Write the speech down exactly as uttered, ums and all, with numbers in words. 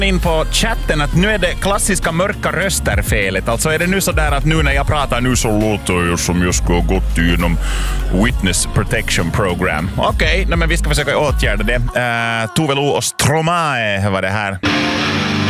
in på chatten att nu är det klassiska mörka röster-felet. Alltså är det nu så där att nu när jag pratar nu så låter jag som jag skulle ha gått igenom Witness Protection Program. Okej, okay, men vi ska försöka åtgärda det. Uh, Tove Lo och Stromae var det här.